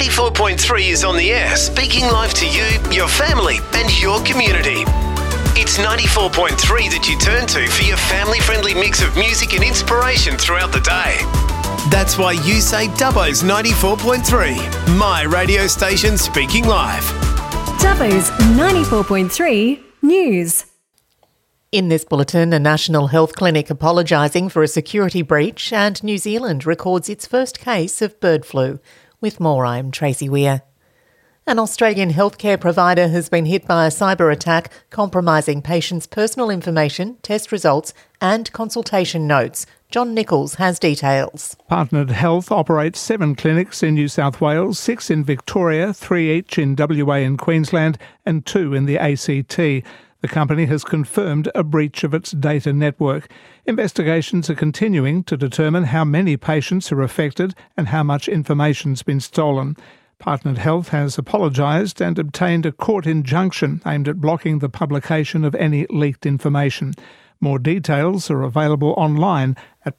94.3 is on the air, speaking live to you, your family and your community. It's 94.3 that you turn to for your family-friendly mix of music and inspiration throughout the day. That's why you say Dubbo's 94.3, my radio station speaking live. Dubbo's 94.3 News. In this bulletin, a National Health Clinic apologising for a security breach, and New Zealand records its first case of bird flu. With more, I'm Tracy Weir. An Australian healthcare provider has been hit by a cyber attack compromising patients' personal information, test results and consultation notes. John Nichols has details. Partnered Health operates 7 clinics in New South Wales, 6 in Victoria, 3 each in WA and Queensland and 2 in the ACT. The company has confirmed a breach of its data network. Investigations are continuing to determine how many patients are affected and how much information's been stolen. Partnered Health has apologised and obtained a court injunction aimed at blocking the publication of any leaked information. More details are available online at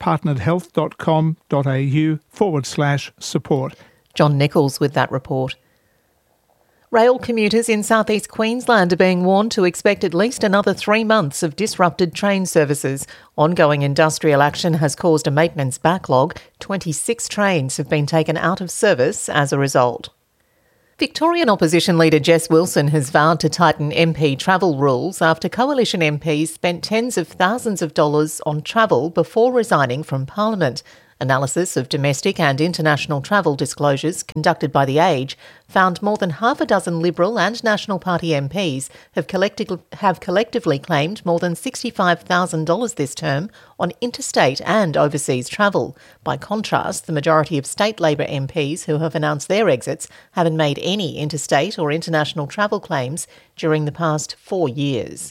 partneredhealth.com.au/support. John Nichols with that report. Rail commuters in southeast Queensland are being warned to expect at least another 3 months of disrupted train services. Ongoing industrial action has caused a maintenance backlog. 26 trains have been taken out of service as a result. Victorian opposition leader Jess Wilson has vowed to tighten MP travel rules after coalition MPs spent tens of thousands of dollars on travel before resigning from Parliament. Analysis of domestic and international travel disclosures conducted by The Age found more than half a dozen Liberal and National Party MPs have collectively claimed more than $65,000 this term on interstate and overseas travel. By contrast, the majority of state Labor MPs who have announced their exits haven't made any interstate or international travel claims during the past 4 years.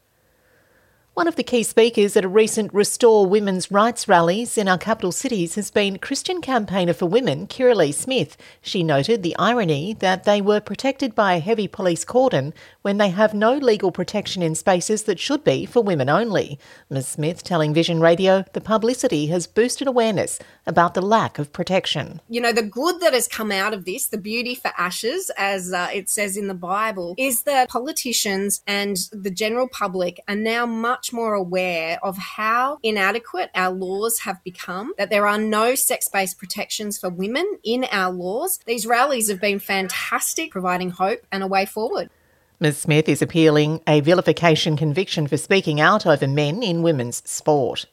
One of the key speakers at a recent Restore Women's Rights rallies in our capital cities has been Christian campaigner for women, Kiralee Smith. She noted the irony that they were protected by a heavy police cordon when they have no legal protection in spaces that should be for women only. Ms Smith telling Vision Radio the publicity has boosted awareness about the lack of protection. You know, the good that has come out of this, the beauty for ashes, as it says in the Bible, is that politicians and the general public are now much more aware of how inadequate our laws have become, that there are no sex-based protections for women in our laws. These rallies have been fantastic, providing hope and a way forward. Ms Smith is appealing a vilification conviction for speaking out over men in women's sport.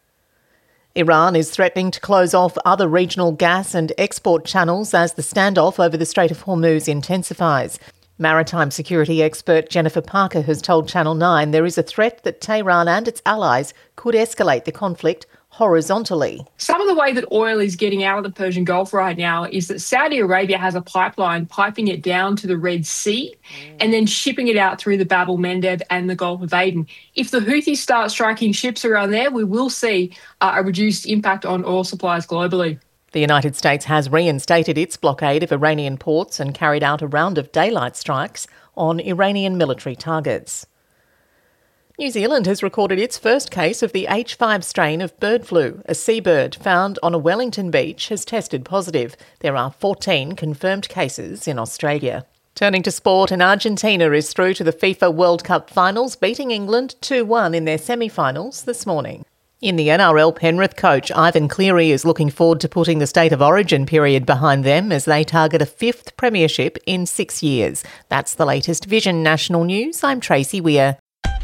Iran is threatening to close off other regional gas and export channels as the standoff over the Strait of Hormuz intensifies. Maritime security expert Jennifer Parker has told Channel 9 there is a threat that Tehran and its allies could escalate the conflict horizontally. Some of the way that oil is getting out of the Persian Gulf right now is that Saudi Arabia has a pipeline piping it down to the Red Sea and then shipping it out through the Bab el-Mandeb and the Gulf of Aden. If the Houthis start striking ships around there, we will see a reduced impact on oil supplies globally. The United States has reinstated its blockade of Iranian ports and carried out a round of daylight strikes on Iranian military targets. New Zealand has recorded its first case of the H5 strain of bird flu. A seabird found on a Wellington beach has tested positive. There are 14 confirmed cases in Australia. Turning to sport, and Argentina is through to the FIFA World Cup finals, beating England 2-1 in their semi-finals this morning. In the NRL, Penrith coach Ivan Cleary is looking forward to putting the State of Origin period behind them as they target a 5th premiership in 6 years. That's the latest Vision National News. I'm Tracy Weir.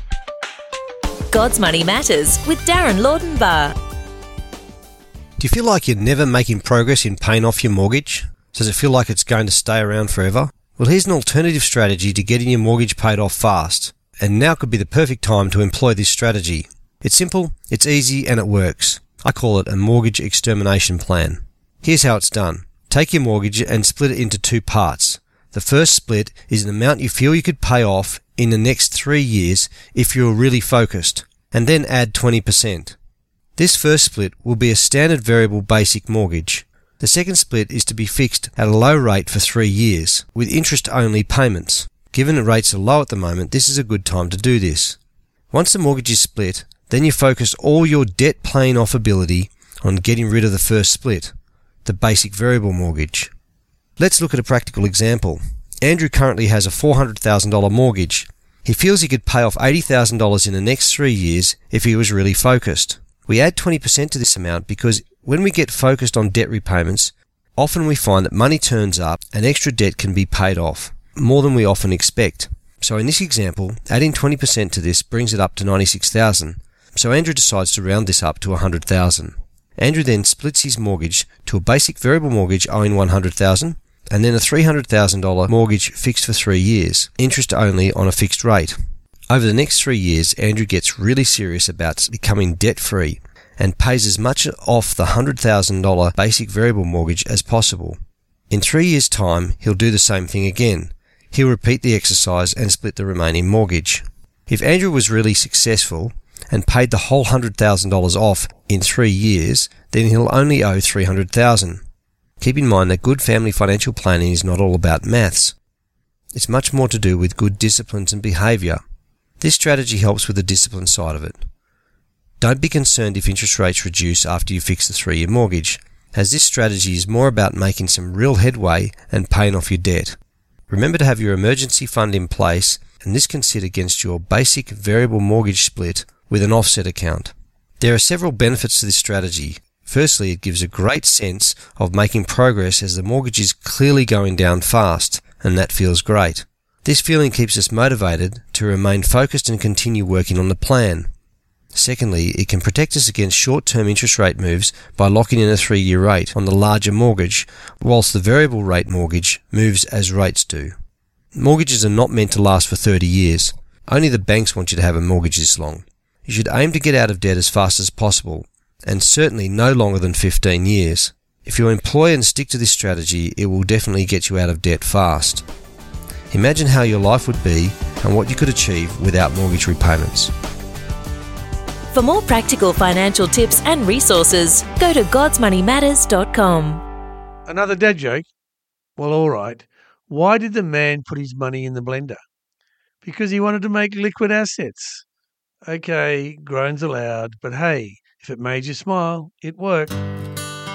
God's Money Matters with Darren Laudenbar. Do you feel like you're never making progress in paying off your mortgage? Does it feel like it's going to stay around forever? Well, here's an alternative strategy to getting your mortgage paid off fast. And now could be the perfect time to employ this strategy. It's simple, it's easy, and it works. I call it a mortgage extermination plan. Here's how it's done. Take your mortgage and split it into 2 parts. The first split is an amount you feel you could pay off in the next 3 years if you're really focused, and then add 20%. This first split will be a standard variable basic mortgage. The second split is to be fixed at a low rate for 3 years, with interest-only payments. Given that rates are low at the moment, this is a good time to do this. Once the mortgage is split, then you focus all your debt paying off ability on getting rid of the first split, the basic variable mortgage. Let's look at a practical example. Andrew currently has a $400,000 mortgage. He feels he could pay off $80,000 in the next 3 years if he was really focused. We add 20% to this amount because when we get focused on debt repayments, often we find that money turns up and extra debt can be paid off, more than we often expect. So in this example, adding 20% to this brings it up to $96,000. So Andrew decides to round this up to $100,000. Andrew then splits his mortgage to a basic variable mortgage owing $100,000 and then a $300,000 mortgage fixed for 3 years, interest only on a fixed rate. Over the next 3 years, Andrew gets really serious about becoming debt-free and pays as much off the $100,000 basic variable mortgage as possible. In 3 years' time, he'll do the same thing again. He'll repeat the exercise and split the remaining mortgage. If Andrew was really successful and paid the whole $100,000 off in 3 years, then he'll only owe $300,000. Keep in mind that good family financial planning is not all about maths. It's much more to do with good disciplines and behaviour. This strategy helps with the discipline side of it. Don't be concerned if interest rates reduce after you fix the 3-year mortgage, as this strategy is more about making some real headway and paying off your debt. Remember to have your emergency fund in place, and this can sit against your basic variable mortgage split with an offset account. There are several benefits to this strategy. Firstly, it gives a great sense of making progress as the mortgage is clearly going down fast, and that feels great. This feeling keeps us motivated to remain focused and continue working on the plan. Secondly, it can protect us against short-term interest rate moves by locking in a 3-year rate on the larger mortgage, whilst the variable rate mortgage moves as rates do. Mortgages are not meant to last for 30 years. Only the banks want you to have a mortgage this long. You should aim to get out of debt as fast as possible, and certainly no longer than 15 years. If you employ and stick to this strategy, it will definitely get you out of debt fast. Imagine how your life would be and what you could achieve without mortgage repayments. For more practical financial tips and resources, go to godsmoneymatters.com. Another dad joke? Well, all right. Why did the man put his money in the blender? Because he wanted to make liquid assets. Okay, groans allowed, but hey, if it made you smile, it worked.